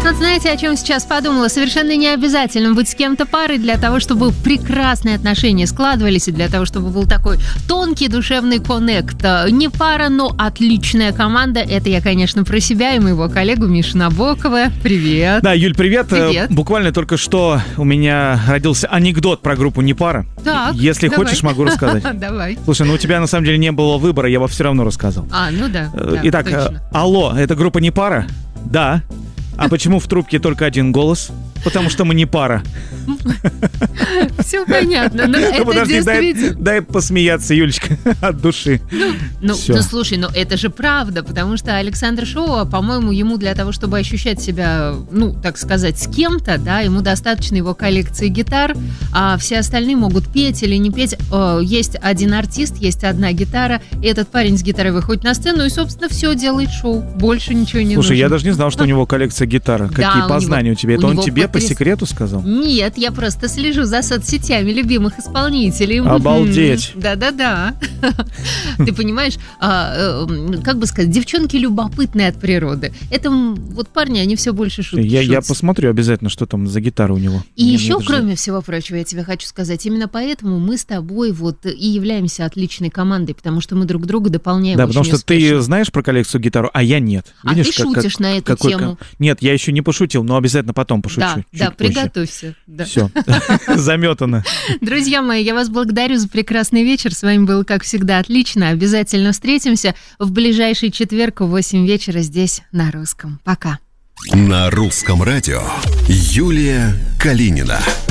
Вот знаете, о чем сейчас подумала? Совершенно не обязательно быть с кем-то парой для того, чтобы прекрасные отношения складывались, и для того, чтобы был такой тонкий душевный коннект. Не пара, но отличная команда. Это я, конечно, про себя и моего коллегу Мишу Набокова. Привет. Да, Юль, привет. Привет. Буквально только что у меня родился анекдот про группу «Не пара». Так, Если давай. хочешь, могу рассказать. Давай. Слушай, ну у тебя на самом деле не было выбора, я бы все равно рассказал. Ну да. Итак, точно. алло, это группа «Не пара»? Да. А почему в трубке только один голос? Потому что мы не пара. Все понятно. Но это Подожди, действительно... дай посмеяться, Юлечка, от души. Ну, Всё. слушай, это же правда, потому что Александр Шоу, по-моему, ему для того, чтобы ощущать себя, так сказать, с кем-то, да, ему достаточно его коллекции гитар, а все остальные могут петь или не петь. Есть один артист, есть одна гитара, и этот парень с гитарой выходит на сцену и, собственно, все делает шоу. Больше ничего не нужно. Слушай, я даже не знал, что у него коллекция гитар. Какие познания у тебя? Это он тебе по секрету сказал? Нет, я просто слежу за соцсетями любимых исполнителей. Обалдеть. Да-да-да. Ты понимаешь, как бы сказать, девчонки любопытные от природы. Это вот парни, они все больше шутят. Я посмотрю обязательно, что там за гитара у него. И еще, кроме всего прочего, я тебе хочу сказать, именно поэтому мы с тобой вот и являемся отличной командой, потому что мы друг друга дополняем. Да, потому что успешно. ты знаешь про коллекцию гитару, а я нет. А Видишь, ты шутишь на эту тему. Нет, я еще не пошутил, но обязательно потом пошучу. Да, приготовься. Да. Все, заметано. Друзья мои, я вас благодарю за прекрасный вечер. С вами было, как всегда, отлично. Обязательно встретимся в ближайший четверг в 8 вечера здесь, на Русском. Пока. На Русском радио Юлия Калинина.